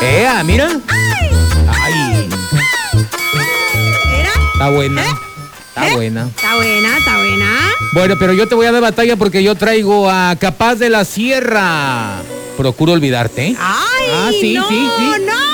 Mira. Ay. ¿Era? Está buena. Está buena. Está buena, está buena. Bueno, pero yo te voy a dar batalla porque yo traigo a Capaz de la Sierra. Procuro olvidarte. Ay, sí, no, sí, sí. no.